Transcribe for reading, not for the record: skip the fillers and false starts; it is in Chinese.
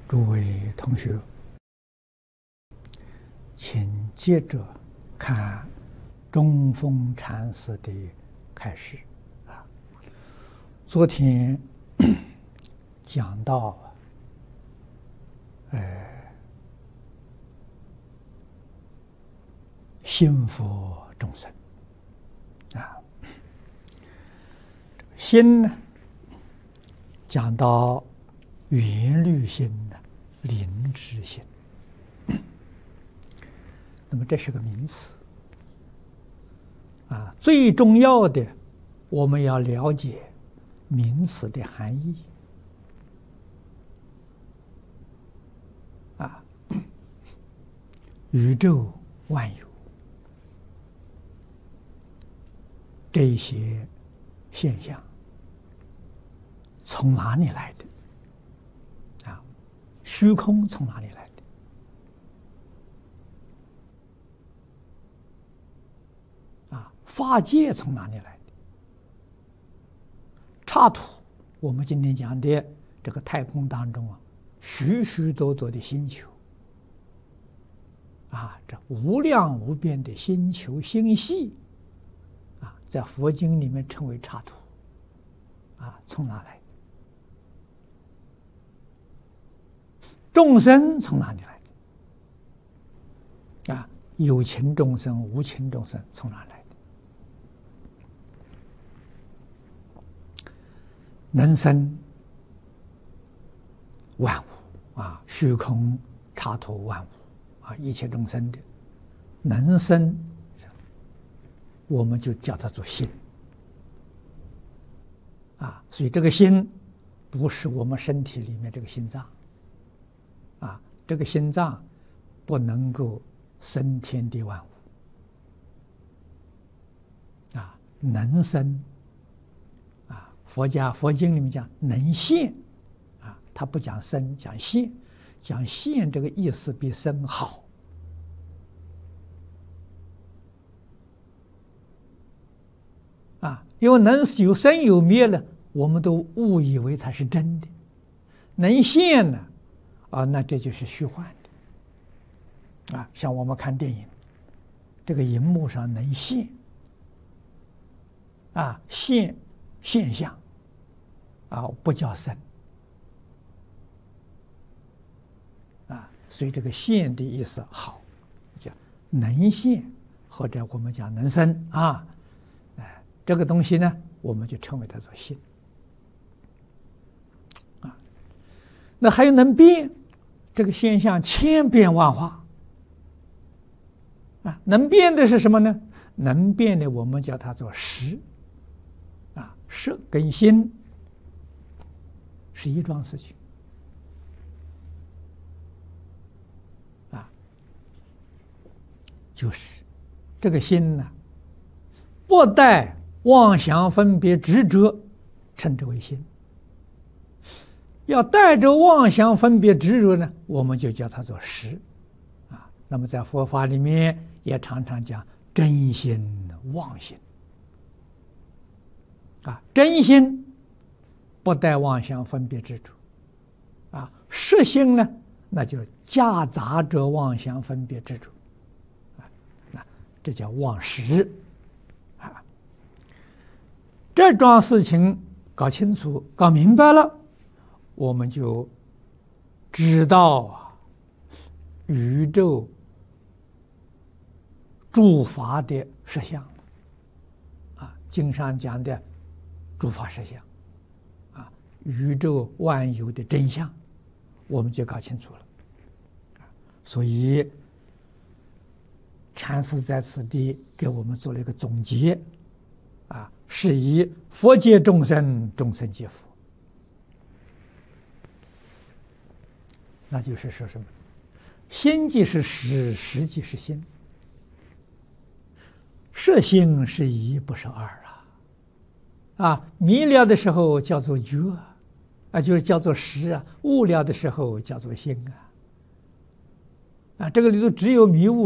诸位同学，请接着看中峰禅师的开示啊。昨天讲到心佛众生啊，心呢讲到缘虑心呢，灵知心。那么这是个名词啊，最重要的我们要了解名词的含义啊。宇宙万有这些现象从哪里来的？虚空从哪里来的？法界从哪里来的？刹土，我们今天讲的这个太空当中许许多多的星球这无量无边的星球星系在佛经里面称为刹土从哪来的？众生从哪里来的？有情众生、无情众生从哪来的？能生万物虚空刹土万物一切众生的能生，我们就叫它做心所以这个心不是我们身体里面这个心脏这个心脏不能够生天地万物能生佛经里面讲能现他不讲生，讲现。讲现这个意思比生好因为能有生有灭了，我们都误以为它是真的。能现呢那这就是虚幻的像我们看电影，这个荧幕上能现现象不叫生所以这个现的意思好，叫能现，或者我们讲能生这个东西呢，我们就称为它做现那还有能变，这个现象千变万化能变的是什么呢？能变的我们叫它做识识跟心是一桩事情就是这个心呢不带妄想分别执着，称之为心。要带着妄想分别执着呢，我们就叫它做识那么在佛法里面也常常讲真心妄心真心不带妄想分别执着实心呢，那就夹杂着妄想分别执着这叫妄识这桩事情搞清楚搞明白了，我们就知道宇宙诸法的实相经上讲的诸法实相宇宙万有的真相，我们就搞清楚了所以禅师在此地给我们做了一个总结是以佛界众生，众生皆佛。那就是说什么？心即是识，识即是心。识心是一，不是二迷了的时候叫做觉就是叫做识悟了的时候叫做心这个里头只有迷悟